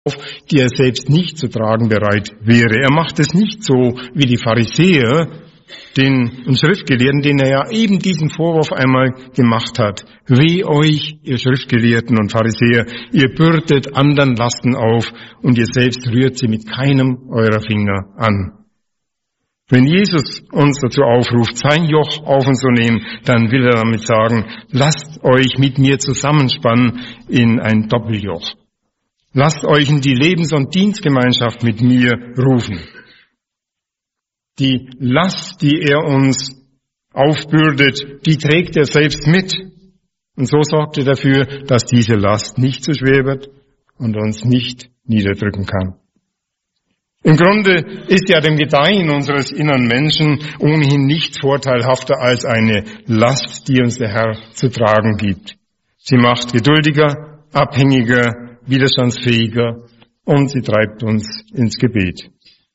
die er selbst nicht zu tragen bereit wäre. Er macht es nicht so wie die Pharisäer, den Schriftgelehrten, denen er ja eben diesen Vorwurf einmal gemacht hat. Weh euch, ihr Schriftgelehrten und Pharisäer, ihr bürdet anderen Lasten auf und ihr selbst rührt sie mit keinem eurer Finger an. Wenn Jesus uns dazu aufruft, sein Joch auf uns zu nehmen, dann will er damit sagen, lasst euch mit mir zusammenspannen in ein Doppeljoch. Lasst euch in die Lebens- und Dienstgemeinschaft mit mir rufen. Die Last, die er uns aufbürdet, die trägt er selbst mit. Und so sorgt er dafür, dass diese Last nicht zu schwer wird und uns nicht niederdrücken kann. Im Grunde ist ja dem Gedeihen unseres inneren Menschen ohnehin nichts vorteilhafter als eine Last, die uns der Herr zu tragen gibt. Sie macht geduldiger, abhängiger, widerstandsfähiger und sie treibt uns ins Gebet.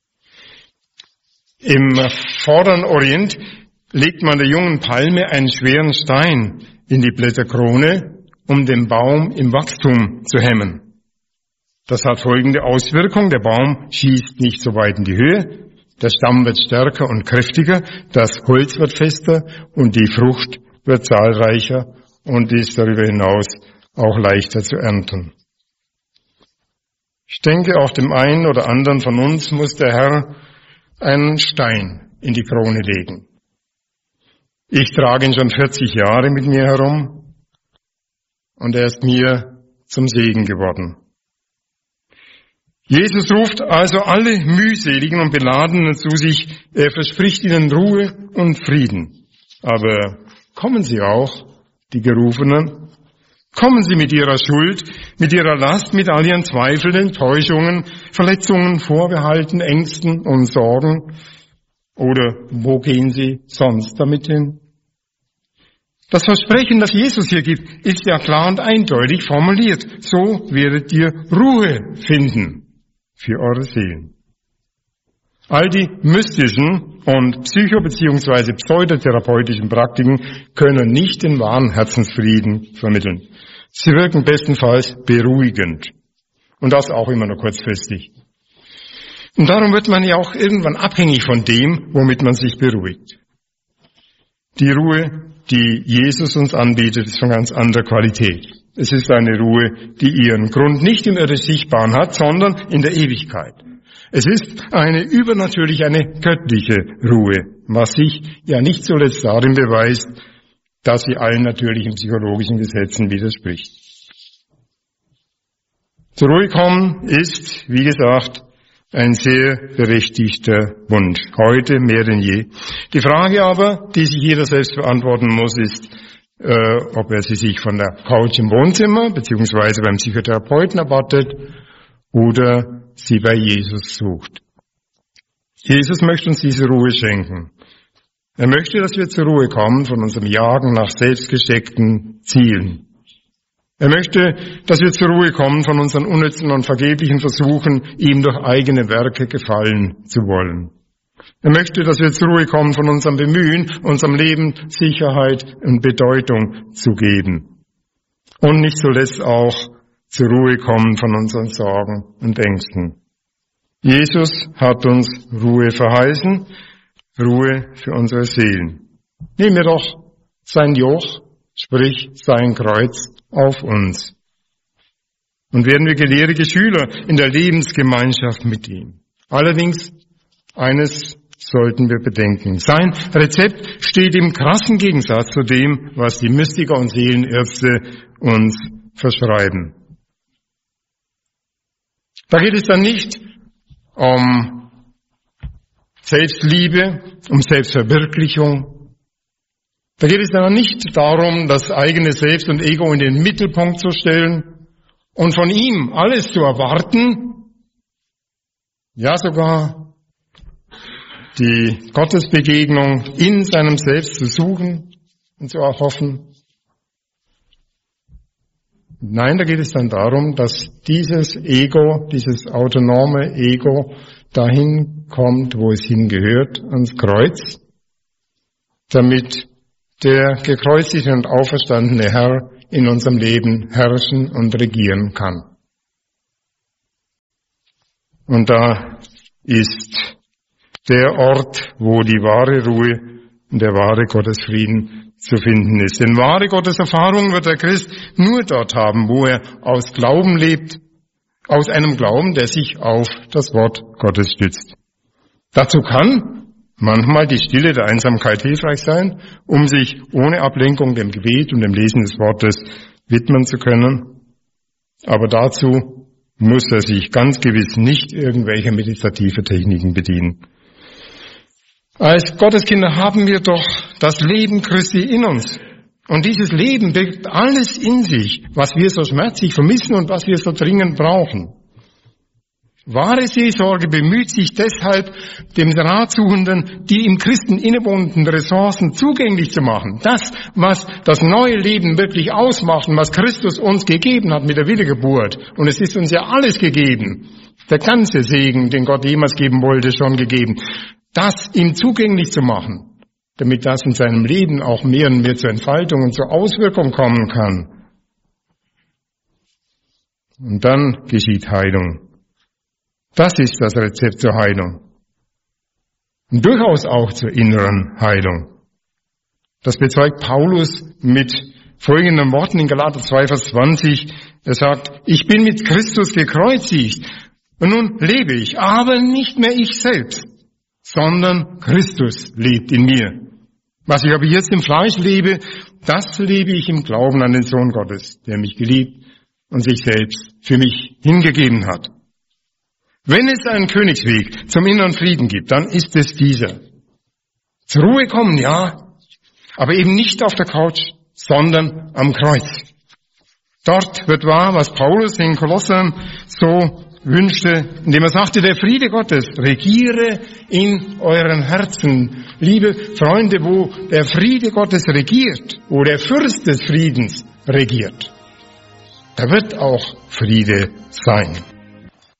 Im Vorderen Orient legt man der jungen Palme einen schweren Stein in die Blätterkrone, um den Baum im Wachstum zu hemmen. Das hat folgende Auswirkung. Der Baum schießt nicht so weit in die Höhe, der Stamm wird stärker und kräftiger, das Holz wird fester und die Frucht wird zahlreicher und ist darüber hinaus auch leichter zu ernten. Ich denke, auch dem einen oder anderen von uns muss der Herr einen Stein in die Krone legen. Ich trage ihn schon 40 Jahre mit mir herum und er ist mir zum Segen geworden. Jesus ruft also alle mühseligen und Beladenen zu sich. Er verspricht ihnen Ruhe und Frieden. Aber kommen sie auch, die Gerufenen? Kommen sie mit ihrer Schuld, mit ihrer Last, mit all ihren Zweifeln, Enttäuschungen, Verletzungen, Vorbehalten, Ängsten und Sorgen? Oder wo gehen sie sonst damit hin? Das Versprechen, das Jesus hier gibt, ist ja klar und eindeutig formuliert. So werdet ihr Ruhe finden für eure Seelen. All die mystischen und psycho- bzw. pseudotherapeutischen Praktiken können nicht den wahren Herzensfrieden vermitteln. Sie wirken bestenfalls beruhigend. Und das auch immer nur kurzfristig. Und darum wird man ja auch irgendwann abhängig von dem, womit man sich beruhigt. Die Ruhe, die Jesus uns anbietet, ist von ganz anderer Qualität. Es ist eine Ruhe, die ihren Grund nicht im irdisch Sichtbaren hat, sondern in der Ewigkeit. Es ist eine übernatürlich, eine göttliche Ruhe, was sich ja nicht zuletzt darin beweist, dass sie allen natürlichen psychologischen Gesetzen widerspricht. Zur Ruhe kommen ist, wie gesagt, ein sehr berechtigter Wunsch, heute mehr denn je. Die Frage aber, die sich jeder selbst beantworten muss, ist, ob er sie sich von der Couch im Wohnzimmer beziehungsweise beim Psychotherapeuten erwartet oder sie bei Jesus sucht. Jesus möchte uns diese Ruhe schenken. Er möchte, dass wir zur Ruhe kommen von unserem Jagen nach selbstgesteckten Zielen. Er möchte, dass wir zur Ruhe kommen von unseren unnützen und vergeblichen Versuchen, ihm durch eigene Werke gefallen zu wollen. Er möchte, dass wir zur Ruhe kommen von unserem Bemühen, unserem Leben Sicherheit und Bedeutung zu geben. Und nicht zuletzt auch zur Ruhe kommen von unseren Sorgen und Ängsten. Jesus hat uns Ruhe verheißen, Ruhe für unsere Seelen. Nehmen wir doch sein Joch, sprich sein Kreuz, auf uns. Und werden wir gelehrige Schüler in der Lebensgemeinschaft mit ihm. Allerdings, eines sollten wir bedenken. Sein Rezept steht im krassen Gegensatz zu dem, was die Mystiker und Seelenärzte uns verschreiben. Da geht es dann nicht um Selbstliebe, um Selbstverwirklichung. Da geht es dann nicht darum, das eigene Selbst und Ego in den Mittelpunkt zu stellen und von ihm alles zu erwarten, ja sogar die Gottesbegegnung in seinem Selbst zu suchen und zu erhoffen. Nein, da geht es dann darum, dass dieses Ego, dieses autonome Ego dahin kommt, wo es hingehört, ans Kreuz, damit der gekreuzigte und auferstandene Herr in unserem Leben herrschen und regieren kann. Und da ist der Ort, wo die wahre Ruhe und der wahre Gottesfrieden zu finden ist. Denn wahre Gotteserfahrung wird der Christ nur dort haben, wo er aus Glauben lebt, aus einem Glauben, der sich auf das Wort Gottes stützt. Dazu kann manchmal die Stille der Einsamkeit hilfreich sein, um sich ohne Ablenkung dem Gebet und dem Lesen des Wortes widmen zu können. Aber dazu muss er sich ganz gewiss nicht irgendwelcher meditative Techniken bedienen. Als Gotteskinder haben wir doch das Leben Christi in uns. Und dieses Leben birgt alles in sich, was wir so schmerzlich vermissen und was wir so dringend brauchen. Wahre Seelsorge bemüht sich deshalb, dem Ratsuchenden die im Christen innewohnenden Ressourcen zugänglich zu machen. Das, was das neue Leben wirklich ausmacht und was Christus uns gegeben hat mit der Wiedergeburt. Und es ist uns ja alles gegeben. Der ganze Segen, den Gott jemals geben wollte, schon gegeben. Das ihm zugänglich zu machen, damit das in seinem Leben auch mehr und mehr zur Entfaltung und zur Auswirkung kommen kann. Und dann geschieht Heilung. Das ist das Rezept zur Heilung. Und durchaus auch zur inneren Heilung. Das bezeugt Paulus mit folgenden Worten in Galater 2, Vers 20. Er sagt, ich bin mit Christus gekreuzigt und nun lebe ich, aber nicht mehr ich selbst, sondern Christus lebt in mir. Was ich aber jetzt im Fleisch lebe, das lebe ich im Glauben an den Sohn Gottes, der mich geliebt und sich selbst für mich hingegeben hat. Wenn es einen Königsweg zum inneren Frieden gibt, dann ist es dieser. Zur Ruhe kommen, ja, aber eben nicht auf der Couch, sondern am Kreuz. Dort wird wahr, was Paulus in Kolossern so wünschte, indem er sagte, der Friede Gottes regiere in euren Herzen. Liebe Freunde, wo der Friede Gottes regiert, wo der Fürst des Friedens regiert, da wird auch Friede sein.